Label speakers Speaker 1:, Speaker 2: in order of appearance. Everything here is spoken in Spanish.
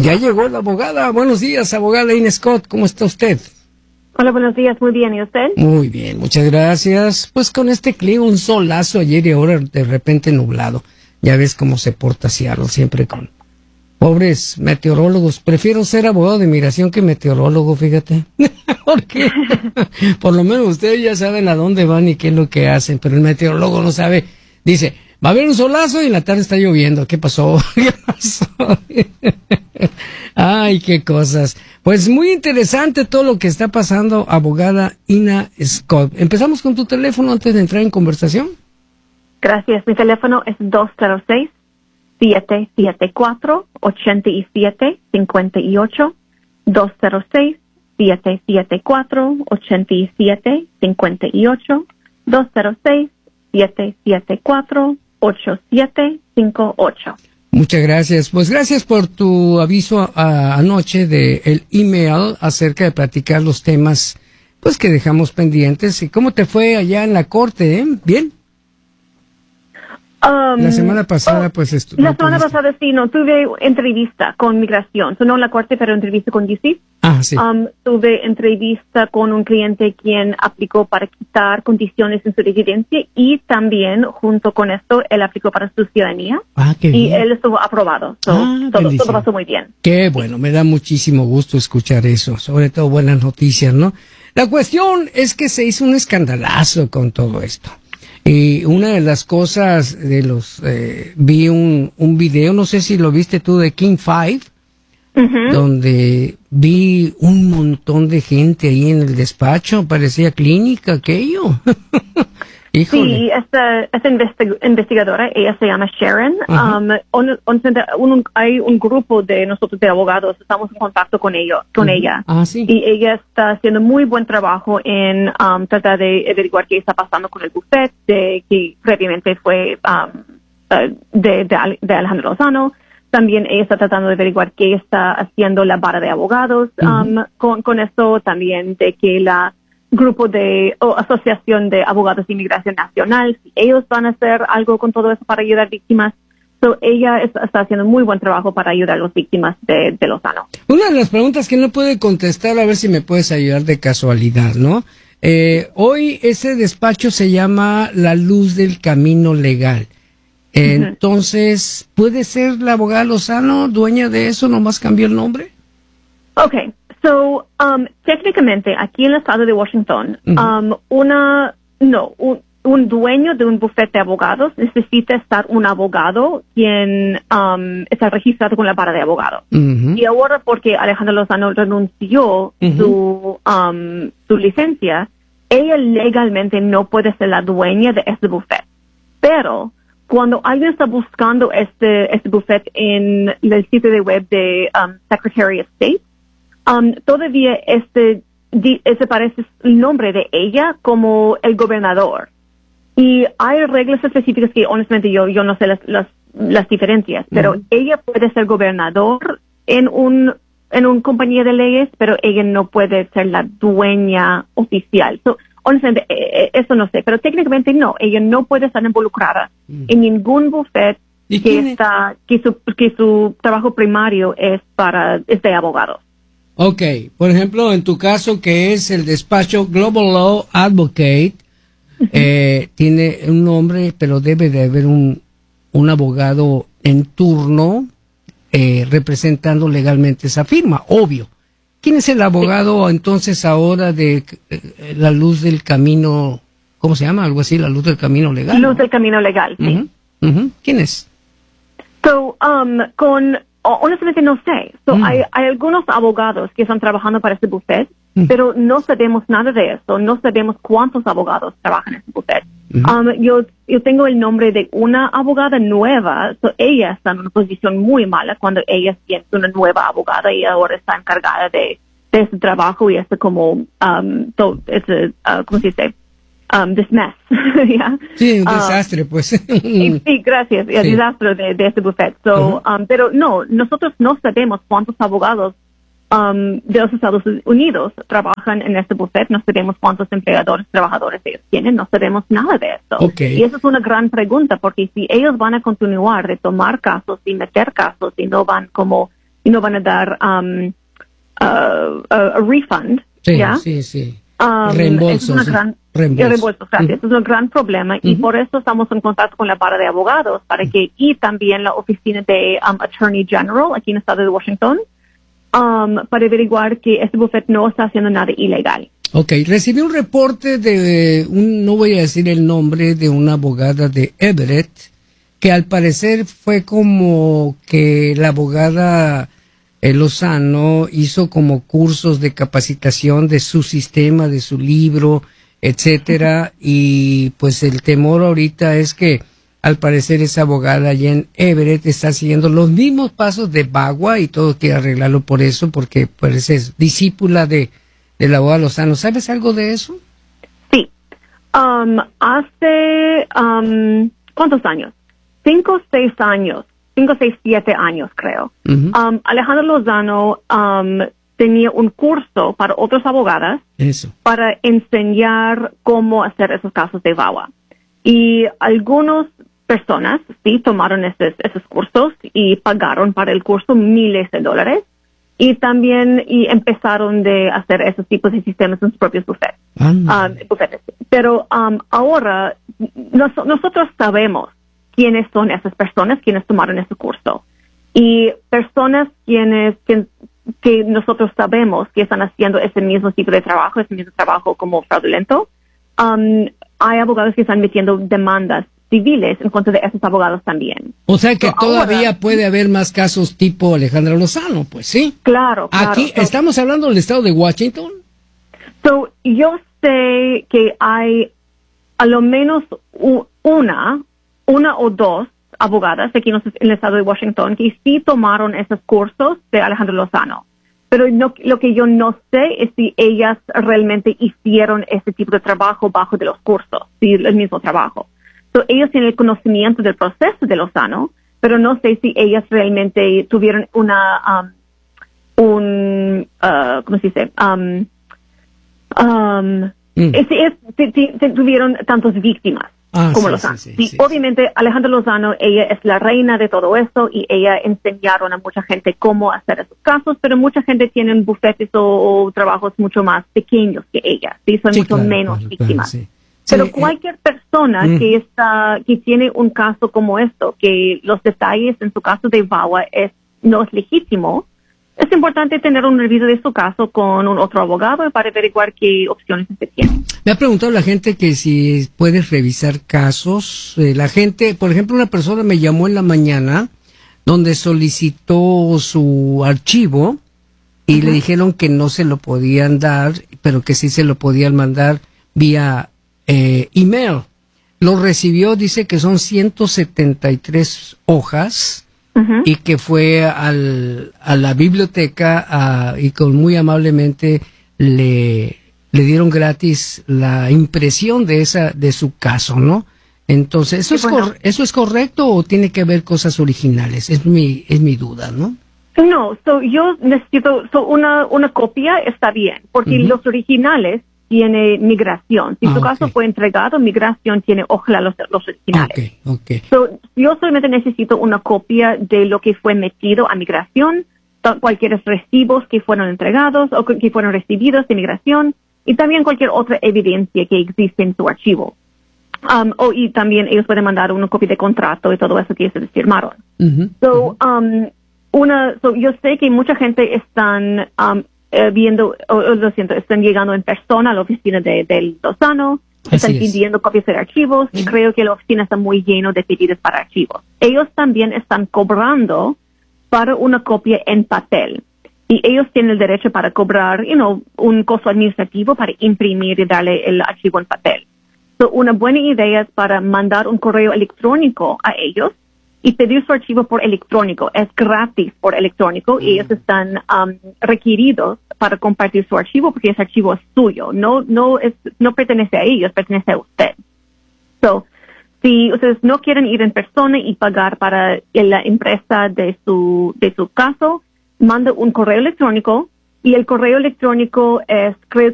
Speaker 1: Ya llegó la abogada. Buenos días, abogada Ina Scott. ¿Cómo está usted?
Speaker 2: Hola, buenos días. Muy bien. ¿Y usted?
Speaker 1: Muy bien, muchas gracias. Pues con este clima, un solazo ayer y ahora de repente nublado. Ya ves cómo se porta Seattle, siempre con pobres meteorólogos. Prefiero ser abogado de inmigración que meteorólogo, fíjate. Porque por lo menos ustedes ya saben a dónde van y qué es lo que hacen, pero el meteorólogo no sabe. Dice, va a haber un solazo y en la tarde está lloviendo. ¿Qué pasó? ¿Qué pasó? Ay, qué cosas. Pues muy interesante todo lo que está pasando, abogada Ina Scott. ¿Empezamos con tu teléfono antes de entrar en conversación?
Speaker 2: Gracias. Mi teléfono es 206-774-8758. 206-774-8758. 206-774-8758.
Speaker 1: Muchas gracias. Pues gracias por tu aviso anoche de el email acerca de platicar los temas pues que dejamos pendientes. ¿Y cómo te fue allá en la corte? ¿Bien? La semana pasada
Speaker 2: La semana pasada sí, no, tuve entrevista con migración. No en la corte, pero entrevista con DC.
Speaker 1: Ah, sí.
Speaker 2: Tuve entrevista con un cliente quien aplicó para quitar condiciones en su residencia y también, junto con esto, él aplicó para su ciudadanía.
Speaker 1: Ah, qué bien.
Speaker 2: Y él estuvo aprobado. Todo pasó muy bien.
Speaker 1: Qué bueno, me da muchísimo gusto escuchar eso. Sobre todo buenas noticias, ¿no? La cuestión es que se hizo un escandalazo con todo esto. Y una de las cosas vi un video, no sé si lo viste tú, de King 5, donde vi un montón de gente ahí en el despacho, parecía clínica aquello. Híjole.
Speaker 2: Sí, esta investigadora, ella se llama Sharon. Hay un grupo de nosotros de abogados, estamos en contacto con ella.
Speaker 1: Ah, sí.
Speaker 2: Y ella está haciendo muy buen trabajo en tratar de averiguar qué está pasando con el buffet, que previamente fue de Alejandro Lozano. También ella está tratando de averiguar qué está haciendo la vara de abogados con esto, también de que la grupo o asociación de abogados de inmigración nacional, si ellos van a hacer algo con todo eso para ayudar a víctimas. Ella está haciendo muy buen trabajo para ayudar a las víctimas de Lozano.
Speaker 1: Una de las preguntas que no puede contestar, a ver si me puedes ayudar de casualidad, ¿no? Hoy ese despacho se llama La Luz del Camino Legal. Entonces, ¿puede ser la abogada Lozano dueña de eso? ¿Nomás cambió el nombre?
Speaker 2: Okay. Técnicamente, aquí en el estado de Washington, un dueño de un bufete de abogados necesita estar un abogado quien está registrado con la vara de abogado. Y ahora, porque Alejandro Lozano renunció su licencia, ella legalmente no puede ser la dueña de este bufete. Pero cuando alguien está buscando este bufete en el sitio de web de Secretary of State, todavía ese parece el nombre de ella como el gobernador. Y hay reglas específicas que honestamente yo no sé las diferencias, pero ella puede ser gobernador en una compañía de leyes, pero ella no puede ser la dueña oficial. Honestamente, eso no sé, pero técnicamente no, ella no puede estar involucrada en ningún bufete que su trabajo primario es de abogados.
Speaker 1: Ok, por ejemplo, en tu caso, que es el despacho Global Law Advocate, tiene un nombre, pero debe de haber un abogado en turno representando legalmente esa firma, obvio. ¿Quién es el abogado entonces ahora de La Luz del Camino, cómo se llama? Algo así, La Luz del Camino Legal.
Speaker 2: Luz del Camino Legal, sí.
Speaker 1: ¿Quién es?
Speaker 2: Honestamente no sé. Hay algunos abogados que están trabajando para este buffet, pero no sabemos nada de eso. No sabemos cuántos abogados trabajan en este buffet. Yo tengo el nombre de una abogada nueva. Ella está en una posición muy mala cuando ella es una nueva abogada y ahora está encargada de ese trabajo y es como, ¿cómo se dice? This mess. ¿Yeah?
Speaker 1: Sí, un desastre, pues.
Speaker 2: Sí, gracias. El desastre de este buffet. Pero no, nosotros no sabemos cuántos abogados de los Estados Unidos trabajan en este buffet, no sabemos cuántos trabajadores ellos tienen, no sabemos nada de eso.
Speaker 1: Okay.
Speaker 2: Y eso es una gran pregunta, porque si ellos van a continuar de tomar casos y meter casos y no van como y no van a dar a refund.
Speaker 1: Sí,
Speaker 2: ¿ya?
Speaker 1: sí. Reembolsos.
Speaker 2: Reembolsos, gracias. Es un gran problema y por eso estamos en contacto con la barra de abogados y también la oficina de Attorney General aquí en el estado de Washington para averiguar que este bufete no está haciendo nada ilegal.
Speaker 1: Ok, recibí un reporte no voy a decir el nombre, de una abogada de Everett, que al parecer fue como que la abogada Lozano hizo como cursos de capacitación de su sistema, de su libro, etcétera, y pues el temor ahorita es que al parecer esa abogada allá en Everett está siguiendo los mismos pasos de Bagua y todo quiere arreglarlo por eso, porque pues es discípula de la abogada Lozano. ¿Sabes algo de eso?
Speaker 2: Sí. Hace, ¿cuántos años? 5, 6 años. 5, 6, 7 años, creo. Alejandro Lozano tenía un curso para otras abogadas para enseñar cómo hacer esos casos de VAWA. Y algunas personas sí tomaron esos cursos y pagaron para el curso miles de dólares y también empezaron de hacer esos tipos de sistemas en sus propios bufetes. Pero ahora nosotros sabemos quiénes son esas personas quienes tomaron ese curso. Y personas que nosotros sabemos que están haciendo ese mismo tipo de trabajo, ese mismo trabajo como fraudulento, hay abogados que están metiendo demandas civiles en contra de esos abogados también.
Speaker 1: O sea que todavía puede haber más casos tipo Alejandra Lozano, pues sí.
Speaker 2: Claro.
Speaker 1: Aquí estamos hablando del estado de Washington.
Speaker 2: Yo sé que hay a lo menos una o dos abogadas aquí en el estado de Washington que sí tomaron esos cursos de Alejandro Lozano. Pero lo que yo no sé es si ellas realmente hicieron ese tipo de trabajo bajo de los cursos, sí, el mismo trabajo. Ellos tienen el conocimiento del proceso de Lozano, pero no sé si ellas realmente tuvieron ¿cómo se dice? Tuvieron tantas víctimas. Como Lozano. Sí, obviamente Alejandra Lozano, ella es la reina de todo esto y ella enseñaron a mucha gente cómo hacer esos casos, pero mucha gente tiene bufetes o trabajos mucho más pequeños que ella, ¿sí? Son mucho menos víctimas. Pero cualquier persona que tiene un caso como esto, que los detalles en su caso de VAWA no es legítimo, es importante tener un review de su caso con un otro abogado para averiguar qué opciones se tienen.
Speaker 1: Me ha preguntado la gente que si puedes revisar casos. La gente, por ejemplo, una persona me llamó en la mañana donde solicitó su archivo y le dijeron que no se lo podían dar, pero que sí se lo podían mandar vía email. Lo recibió, dice que son 173 hojas. Y que fue a la biblioteca y muy amablemente le dieron gratis la impresión de su caso, ¿no? Entonces, ¿eso es correcto o tiene que haber cosas originales? Es mi duda, ¿no?
Speaker 2: No, yo necesito una copia, está bien, porque los originales tiene migración. Si su caso fue entregado, migración tiene ojalá los originales. Yo solamente necesito una copia de lo que fue metido a migración, cualquier recibos que fueron entregados o que fueron recibidos de migración y también cualquier otra evidencia que existe en su archivo. Y también ellos pueden mandar una copia de contrato y todo eso que ellos firmaron. Yo sé que mucha gente están están llegando en persona a la oficina del Lozano, están pidiendo copias de archivos y creo que la oficina está muy llena de pedidos para archivos. Ellos también están cobrando para una copia en papel y ellos tienen el derecho para cobrar, un costo administrativo para imprimir y darle el archivo en papel. Una buena idea es para mandar un correo electrónico a ellos y pedir su archivo por electrónico. Es gratis por electrónico y ellos están requeridos para compartir su archivo porque ese archivo es suyo. No pertenece a ellos, pertenece a usted. Si ustedes no quieren ir en persona y pagar para la empresa de su caso, manda un correo electrónico y el correo electrónico es, creo